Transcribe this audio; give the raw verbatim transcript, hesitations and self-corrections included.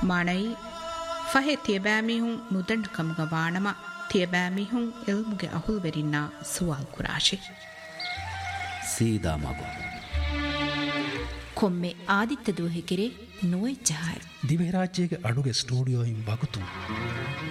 ಮಾಣೈ ಫಹೆ ತಿಯಬಾಮಿಹುಂ ಮುದಂಡ್ ಕಮ್ಗ ವಾಣಮ ತಿಯಬಾಮಿಹುಂ ಇಲ್ಮುಗೆ ಅಹುಲ್ವೆರಿನ್ನ ಸುವಾಲ್ ಕುರಾಶಿ ಸೀದಾ ಮಗು ಕೊಮ್ಮೆ ಆದಿತ್ಯ ದೂಹಿಕಿರೆ ನುವೆ ಜಹಾಯ್ ದಿವೆ ರಾಜ್ಯಗೆ ಅಡುಗೆ ಸ್ಟುಡಿಯೋ ಇಂ ಬಗುತು